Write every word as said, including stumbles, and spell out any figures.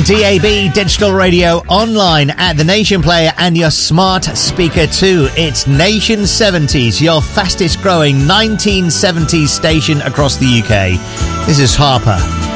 D A B, digital radio, online at the Nation Player and your smart speaker too. It's Nation seventies, your fastest growing nineteen seventies station across the U K. This is Harper.